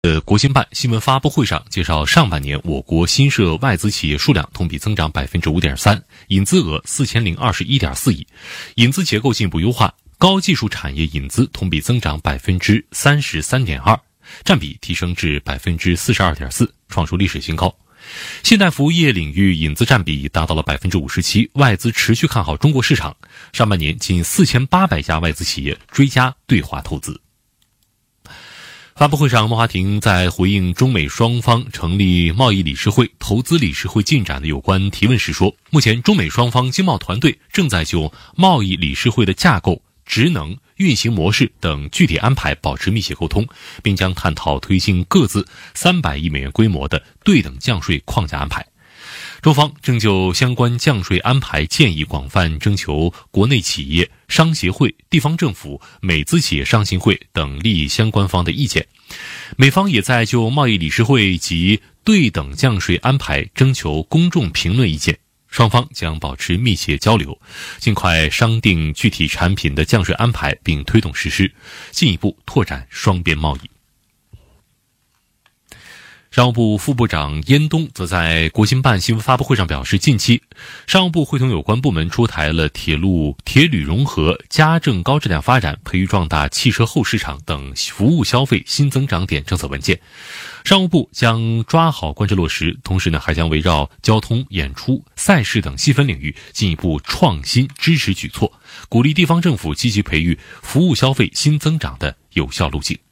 国新办新闻发布会上介绍，上半年我国新设外资企业数量同比增长 5.3%， 引资额4021.4亿，引资结构进一步优化，高技术产业引资同比增长 33.2%， 占比提升至 42.4%， 创出历史新高。现代服务业领域引资占比达到了 57%， 外资持续看好中国市场，上半年近4800家外资企业追加对华投资。发布会上，孟华庭在回应中美双方成立贸易理事会、投资理事会进展的有关提问时说，目前中美双方经贸团队正在就贸易理事会的架构、职能、运行模式等具体安排保持密切沟通，并将探讨推进各自300亿美元规模的对等降税框架安排。中方正就相关降税安排建议广泛征求国内企业、商协会、地方政府、美资企业商协会等利益相关方的意见。美方也在就贸易理事会及对等降税安排征求公众评论意见，双方将保持密切交流，尽快商定具体产品的降税安排并推动实施，进一步拓展双边贸易。商务部副部长燕东则在国新办新闻发布会上表示，近期商务部会同有关部门出台了铁旅融合、家政高质量发展、培育壮大汽车后市场等服务消费新增长点政策文件。商务部将抓好贯彻落实，同时还将围绕交通、演出、赛事等细分领域进一步创新支持举措，鼓励地方政府积极培育服务消费新增长的有效路径。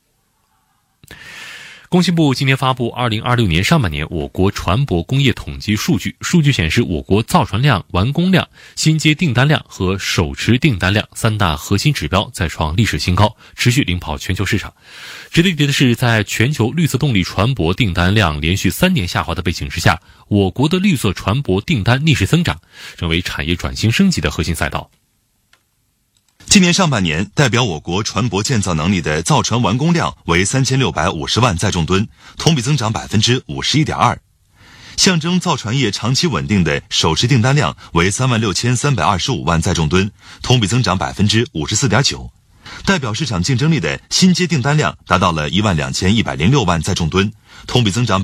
工信部今天发布2026年上半年我国船舶工业统计数据，数据显示我国造船量、完工量、新接订单量和手持订单量3大核心指标再创历史新高，持续领跑全球市场。值得一提的是，在全球绿色动力船舶订单量连续3年下滑的背景之下，我国的绿色船舶订单逆势增长，成为产业转型升级的核心赛道。 今年上半年，代表我国船舶建造能力的造船完工量为3650万载重吨，同比增长 51.2%。象征造船业长期稳定的手持订单量为36325万载重吨，同比增长 54.9%。代表市场竞争力的新接订单量达到了12106万载重吨，同比增长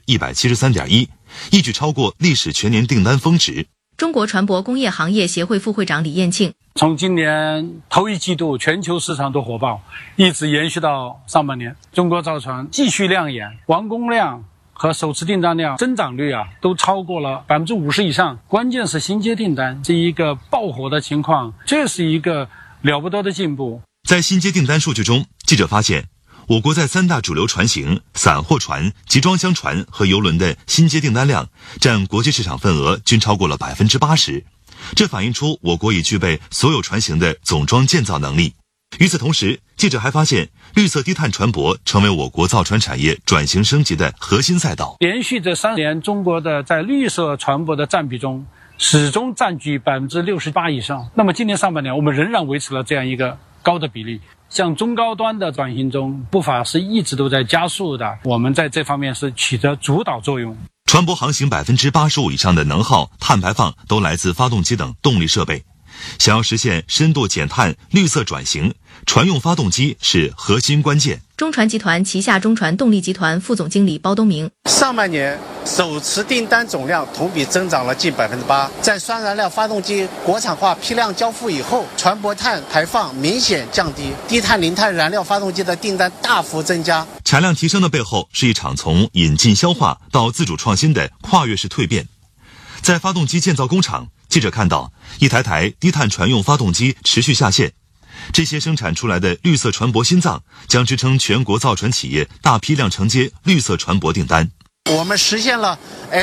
173.1%， 一举超过历史全年订单峰值。 中国船舶工业行业协会副会长李彦庆， 从今年头一季度全球市场都火爆，一直延续到上半年，中国造船继续亮眼，完工量和手持订单量增长率都超过了 50% 以上，关键是新接订单这一个爆火的情况，这是一个了不得的进步。 在新接订单数据中，记者发现我国在3大主流船型散货船、集装箱船和邮轮的新接订单量占国际市场份额均超过了 80%， 这反映出我国已具备所有船型的总装建造能力。与此同时，记者还发现绿色低碳船舶成为我国造船产业转型升级的核心赛道。 连续这3年，中国的在绿色船舶的占比中始终占据 68% 以上。那么今年上半年，我们仍然维持了这样一个高的比例。向中高端的转型中，步伐是一直都在加速的，我们在这方面是起着主导作用。 船舶航行 85% 以上的能耗、碳排放都来自发动机等动力设备。想要实现深度减碳、绿色转型，船用发动机是核心关键。 中船集团旗下中船动力集团副总经理包东明， 上半年手持订单总量同比增长了近 8%， 在双燃料发动机国产化批量交付以后，船舶碳排放明显降低，低碳零碳燃料发动机的订单大幅增加。 产量提升的背后是一场从引进消化到自主创新的跨越式蜕变。在发动机建造工厂，记者看到一台台低碳船用发动机持续下线，这些生产出来的绿色船舶心脏将支撑全国造船企业大批量承接绿色船舶订单。 我们实现了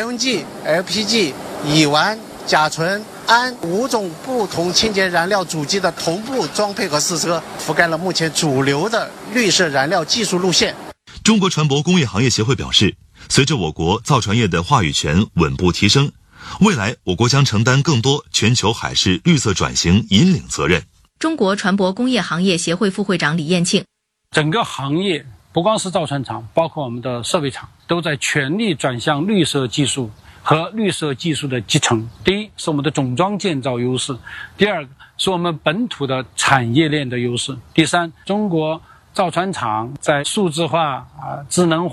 LNG、LPG、乙烷、甲醇、氨5种不同清洁燃料主机的同步装配和试车，覆盖了目前主流的绿色燃料技术路线。 中国船舶工业行业协会表示，随着我国造船业的话语权稳步提升，未来我国将承担更多全球海事绿色转型引领责任。 中国船舶工业行业协会副会长李彦庆， 整个行业不光是造船厂，包括我们的设备厂，都在全力转向绿色技术和绿色技术的集成。第一是我们的总装建造优势，第二是我们本土的产业链的优势，第三，中国造船厂在数字化、智能化